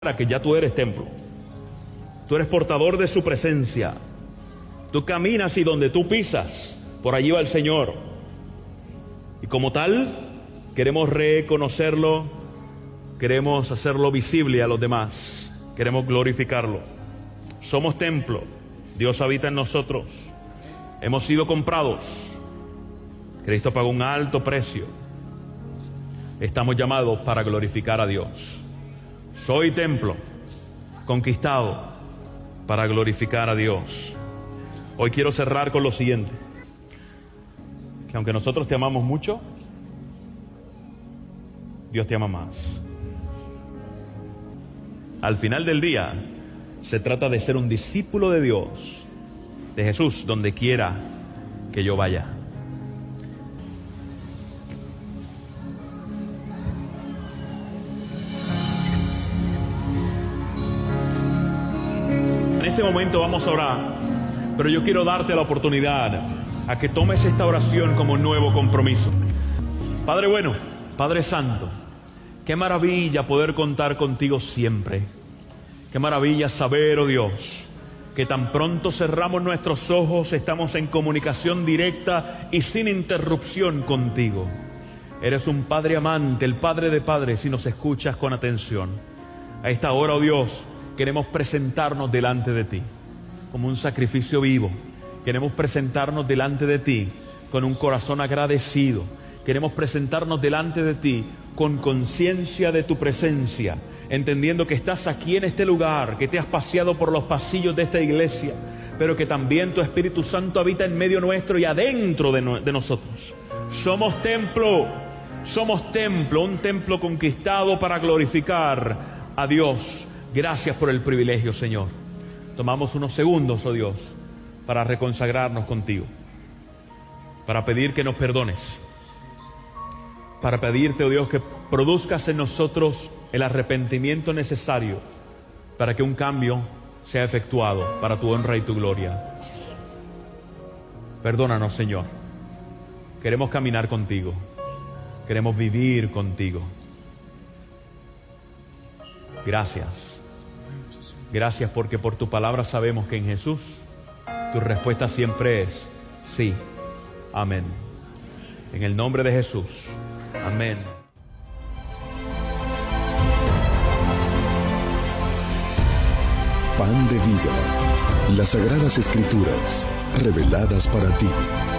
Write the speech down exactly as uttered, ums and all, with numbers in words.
que ya tú eres templo. Tú eres portador de su presencia. Tú caminas y donde tú pisas, por allí va el Señor. Y como tal, queremos reconocerlo, queremos hacerlo visible a los demás, queremos glorificarlo. Somos templo, Dios habita en nosotros, hemos sido comprados, Cristo pagó un alto precio, estamos llamados para glorificar a Dios. Soy templo, conquistado para glorificar a Dios. Hoy quiero cerrar con lo siguiente, que aunque nosotros te amamos mucho, Dios te ama más. Al final del día, se trata de ser un discípulo de Dios, de Jesús, donde quiera que yo vaya. En este momento vamos a orar, pero yo quiero darte la oportunidad a que tomes esta oración como un nuevo compromiso. Padre bueno, Padre santo, qué maravilla poder contar contigo siempre. Qué maravilla saber, oh Dios, que tan pronto cerramos nuestros ojos, estamos en comunicación directa y sin interrupción contigo. Eres un Padre amante, el Padre de padres, y nos escuchas con atención. A esta hora, oh Dios, queremos presentarnos delante de ti como un sacrificio vivo. Queremos presentarnos delante de ti con un corazón agradecido. Queremos presentarnos delante de ti con conciencia de tu presencia, entendiendo que estás aquí en este lugar, que te has paseado por los pasillos de esta iglesia, pero que también tu Espíritu Santo habita en medio nuestro y adentro de, no, de nosotros. Somos templo, somos templo, un templo conquistado para glorificar a Dios. Gracias por el privilegio, Señor. Tomamos unos segundos, oh Dios, para reconsagrarnos contigo, para pedir que nos perdones, para pedirte, oh Dios, que produzcas en nosotros el arrepentimiento necesario para que un cambio sea efectuado para tu honra y tu gloria. Perdónanos, Señor. Queremos caminar contigo, queremos vivir contigo. Gracias. Gracias porque por tu palabra sabemos que en Jesús tu respuesta siempre es sí. Amén. En el nombre de Jesús. Amén. Pan de vida. Las Sagradas Escrituras, reveladas para ti.